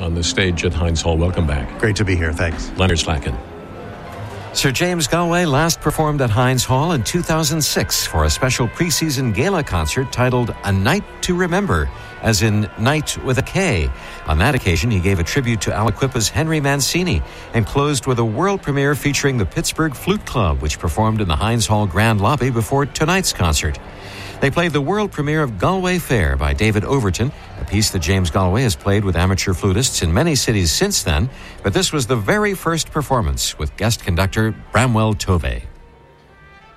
on the stage at Heinz Hall. Welcome back. Great to be here. Thanks. Leonard Slacken. Sir James Galway last performed at Heinz Hall in 2006 for a special preseason gala concert titled A Night to Remember, as in Night with a K. On that occasion, he gave a tribute to Aliquippa's Henry Mancini and closed with a world premiere featuring the Pittsburgh Flute Club, which performed in the Heinz Hall Grand Lobby before tonight's concert. They played the world premiere of Galway Fair by David Overton, a piece that James Galway has played with amateur flutists in many cities since then, but this was the very first performance with guest conductor Bramwell Tovey.